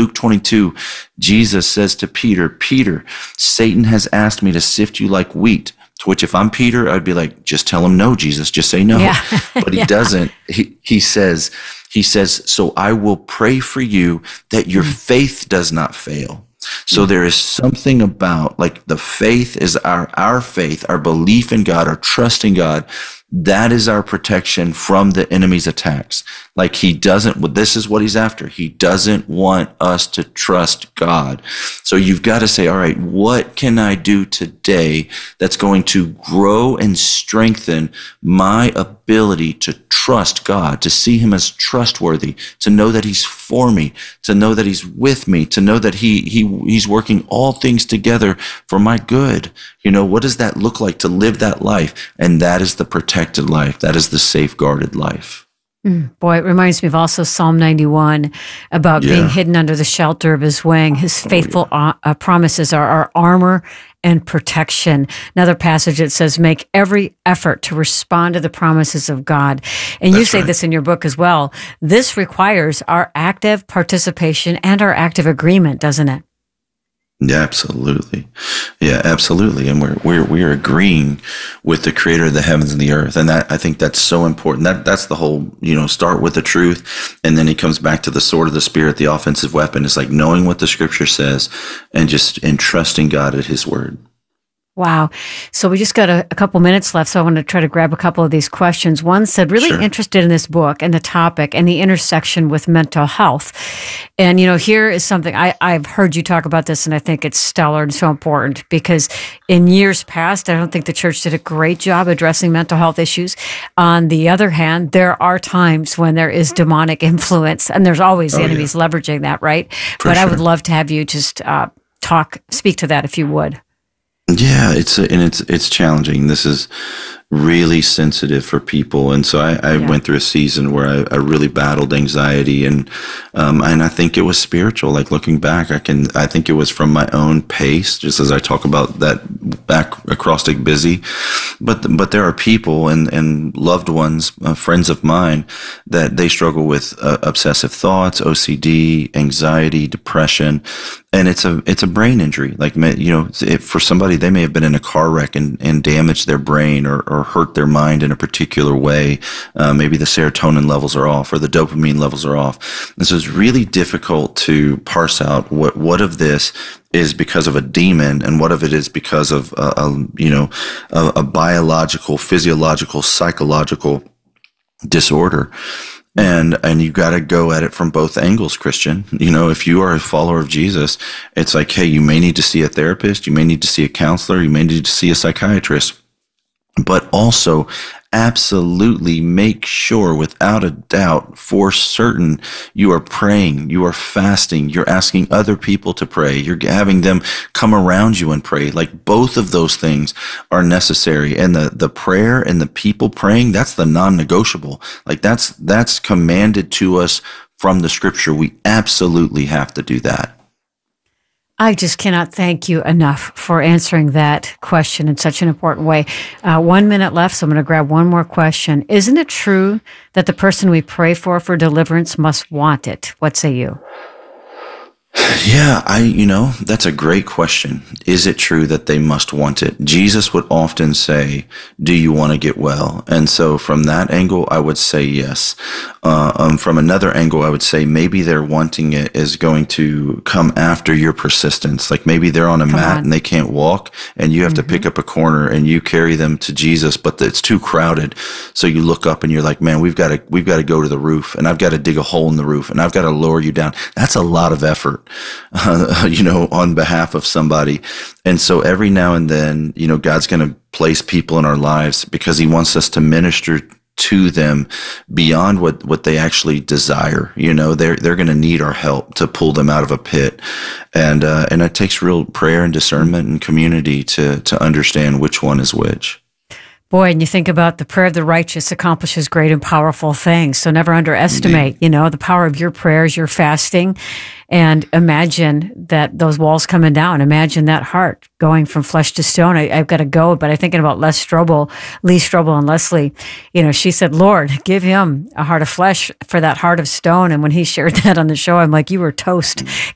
Luke 22, Jesus says to Peter, Peter, Satan has asked me to sift you like wheat. To which if I'm Peter, I'd be like, just tell him no, Jesus, just say no. Yeah. But he doesn't. He says, so I will pray for you that your faith does not fail. So there is something about, like, the faith is our faith, our belief in God, our trust in God. That is our protection from the enemy's attacks. Like, this is what he's after. He doesn't want us to trust God. So you've got to say, all right, what can I do today that's going to grow and strengthen my ability to trust God, to see him as trustworthy, to know that he's for me, to know that he's with me, to know that he's working all things together for my good. What does that look like to live that life? And that is the protected life. That is the safeguarded life. Boy, it reminds me of also Psalm 91 about being hidden under the shelter of his wing. His faithful promises are our armor and protection. Another passage that says, make every effort to respond to the promises of God. And you say this in your book as well. This requires our active participation and our active agreement, doesn't it? Yeah, absolutely. Yeah, absolutely. And we're agreeing with the creator of the heavens and the earth. And I think that's so important. That's the whole, start with the truth. And then he comes back to the sword of the spirit, the offensive weapon. It's like knowing what the scripture says and just entrusting God at his word. Wow. So we just got a couple minutes left, so I want to try to grab a couple of these questions. One said, really interested in this book and the topic and the intersection with mental health. And, here is something, I've heard you talk about this, and I think it's stellar and so important because in years past, I don't think the church did a great job addressing mental health issues. On the other hand, there are times when there is demonic influence, and there's always enemies leveraging that, right? I would love to have you just speak to that if you would. Yeah, it's challenging. This is really sensitive for people, and so I went through a season where I really battled anxiety, and I think it was spiritual. Like, looking back, I think it was from my own pace, just as I talk about that acrostic busy. But there are people and loved ones, friends of mine, that they struggle with obsessive thoughts, OCD, anxiety, depression. And it's a brain injury. Like, for somebody, they may have been in a car wreck and damaged their brain or hurt their mind in a particular way. Maybe the serotonin levels are off or the dopamine levels are off. And so it's really difficult to parse out what of this is because of a demon and what of it is because of a biological, physiological, psychological disorder. And you got to go at it from both angles, Christian. If you are a follower of Jesus, it's like, hey, you may need to see a therapist, you may need to see a counselor, you may need to see a psychiatrist, but also absolutely make sure, without a doubt, for certain, you are praying, you are fasting, you're asking other people to pray, you're having them come around you and pray. Like, both of those things are necessary. And the prayer and the people praying, that's the non-negotiable. Like, that's commanded to us from the scripture. We absolutely have to do that. I just cannot thank you enough for answering that question in such an important way. 1 minute left, so I'm going to grab one more question. Isn't it true that the person we pray for deliverance must want it? What say you? Yeah, that's a great question. Is it true that they must want it? Jesus would often say, do you want to get well? And so from that angle, I would say yes. From another angle, I would say maybe their wanting it is going to come after your persistence. Like, maybe they're on a mat and they can't walk, and you have to pick up a corner and you carry them to Jesus, but it's too crowded. So you look up and you're like, man, we've got to go to the roof, and I've got to dig a hole in the roof, and I've got to lower you down. That's a lot of effort. On behalf of somebody. And so every now and then, God's going to place people in our lives because he wants us to minister to them beyond what they actually desire. They're going to need our help to pull them out of a pit. And it takes real prayer and discernment and community to understand which one is which. Boy, and you think about the prayer of the righteous accomplishes great and powerful things. So never underestimate, the power of your prayers, your fasting, and imagine that those walls coming down. Imagine that heart going from flesh to stone. I've got to go, but I'm thinking about Lee Strobel and Leslie. She said, Lord, give him a heart of flesh for that heart of stone. And when he shared that on the show, I'm like, you were toast.